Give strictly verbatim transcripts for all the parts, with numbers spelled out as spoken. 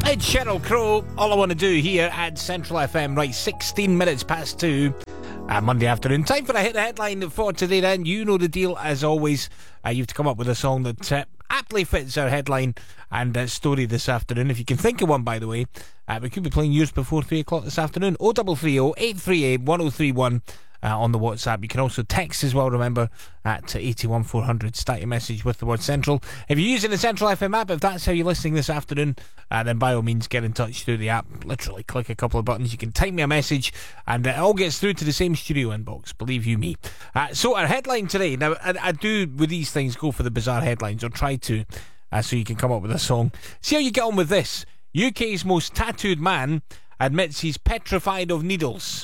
It's Sheryl Crow. All I want to do here at Central F M, right, sixteen minutes past two, uh, Monday afternoon. Time for a hit headline for today then. You know the deal as always. Uh, you have to come up with a song that uh, aptly fits our headline and uh, story this afternoon. If you can think of one, by the way, uh, we could be playing yours before three o'clock this afternoon. oh three three oh, eight three eight, one oh three one. Uh, on the WhatsApp. You can also text as well, remember, at eighty-one four hundred. Start your message with the word Central. If you're using the Central F M app, if that's how you're listening this afternoon, uh, then by all means get in touch through the app. Literally click a couple of buttons. You can type me a message and it all gets through to the same studio inbox, believe you me. Uh, so our headline today, now I, I do with these things go for the bizarre headlines, or try to, uh, so you can come up with a song. See how you get on with this. U K's most tattooed man admits he's petrified of needles.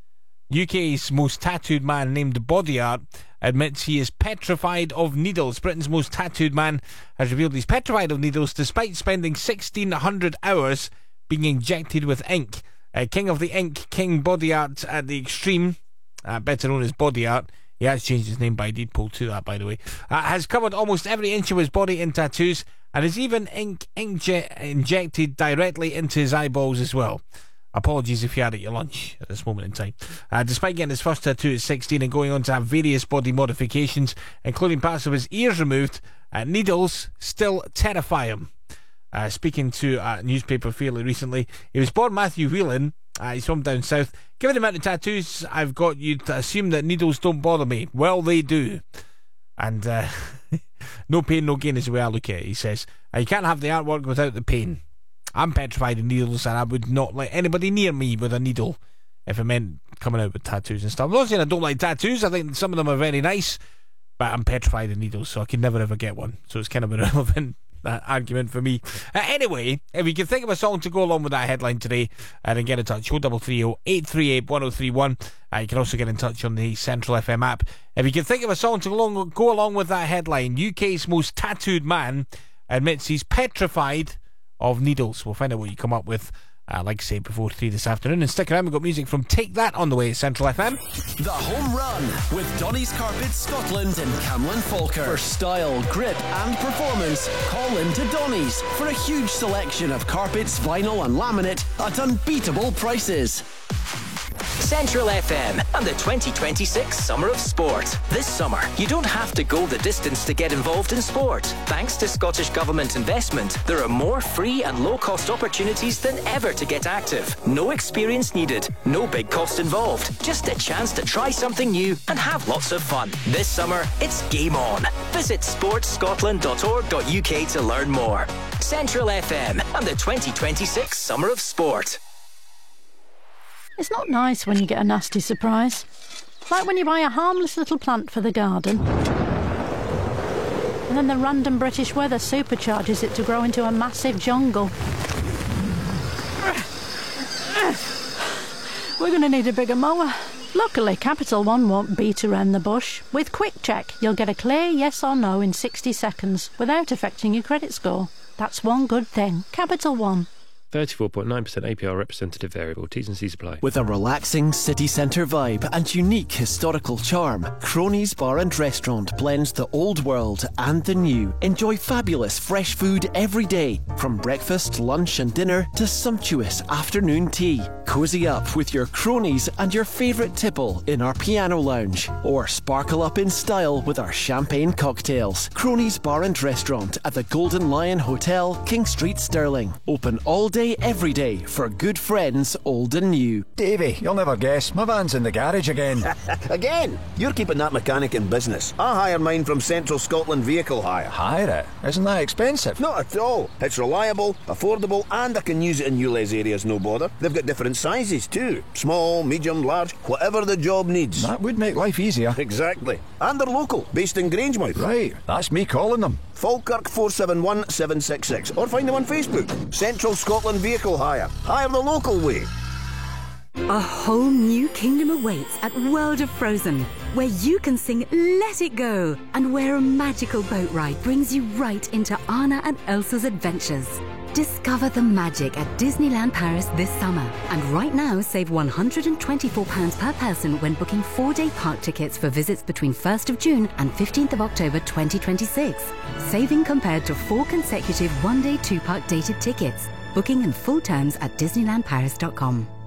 U K's most tattooed man, named Body Art, admits he is petrified of needles. Britain's most tattooed man has revealed he's petrified of needles despite spending sixteen hundred hours being injected with ink. Uh, King of the Ink, King Body Art at the extreme, uh, better known as Body Art, he has changed his name, but I did pull to that, by the way, uh, has covered almost every inch of his body in tattoos and has even ink, ink jet injected directly into his eyeballs as well. Apologies if you had it at your lunch at this moment in time. Uh, despite getting his first tattoo at sixteen and going on to have various body modifications, including parts of his ears removed, uh, needles still terrify him. Uh, speaking to a newspaper fairly recently, he was born Matthew Whelan. Uh, he's from down south. Given the amount of tattoos I've got, you'd assume that needles don't bother me. Well, they do. And uh, no pain, no gain is the way I look at it, he says. Uh, you can't have the artwork without the pain. I'm petrified of needles and I would not let anybody near me with a needle if it meant coming out with tattoos and stuff. I'm not saying I don't like tattoos, I think some of them are very nice, but I'm petrified of needles, so I can never ever get one. So it's kind of a relevant uh, argument for me. Uh, anyway, if you can think of a song to go along with that headline today, uh, then get in touch. oh three three oh, eight three eight, one oh three one. Uh, you can also get in touch on the Central F M app. If you can think of a song to go along, go along with that headline, U K's most tattooed man admits he's petrified of needles. We'll find out what you come up with, uh, like I say, before three this afternoon. And stick around, we've got music from Take That on the way at Central F M. The Home Run with Donny's Carpets Scotland and Camlin Falker. For style, grip and performance, call in to Donny's for a huge selection of carpets, vinyl and laminate at unbeatable prices. Central F M and the twenty twenty-six Summer of Sport. This summer, you don't have to go the distance to get involved in sport. Thanks to Scottish Government investment, there are more free and low-cost opportunities than ever to get active. No experience needed, no big cost involved. Just a chance to try something new and have lots of fun. This summer, it's game on. Visit sports scotland dot org dot U K to learn more. Central F M and the twenty twenty-six Summer of Sport. It's not nice when you get a nasty surprise. Like when you buy a harmless little plant for the garden, and then the random British weather supercharges it to grow into a massive jungle. We're going to need a bigger mower. Luckily, Capital One won't beat around the bush. With Quick Check, you'll get a clear yes or no in sixty seconds without affecting your credit score. That's one good thing. Capital One. thirty-four point nine percent A P R representative variable. T's and C's apply. With a relaxing city centre vibe and unique historical charm, Cronies Bar and Restaurant blends the old world and the new. Enjoy fabulous fresh food every day, from breakfast, lunch and dinner to sumptuous afternoon tea. Cozy up with your cronies and your favourite tipple in our piano lounge, or sparkle up in style with our champagne cocktails. Cronies Bar and Restaurant at the Golden Lion Hotel, King Street, Stirling. Open all day, every day for good friends, old and new. Davey, you'll never guess, my van's in the garage again. Again? You're keeping that mechanic in business. I hire mine from Central Scotland Vehicle Hire. Hire it? Isn't that expensive? Not at all. It's reliable, affordable, and I can use it in ULEZ areas, no bother. They've got different sizes too. Small, medium, large, whatever the job needs. That would make life easier. Exactly. And they're local, based in Grangemouth. Right, that's me calling them. Falkirk four seven one, seven six six, or find them on Facebook. Central Scotland Vehicle Hire. Hire the local way. A whole new kingdom awaits at World of Frozen, where you can sing Let It Go, and where a magical boat ride brings you right into Anna and Elsa's adventures. Discover the magic at Disneyland Paris this summer. And right now, save one hundred twenty-four pounds per person when booking four-day park tickets for visits between first of June and fifteenth of October twenty twenty-six. Saving compared to four consecutive one-day two-park dated tickets. Booking and full terms at disneyland paris dot com.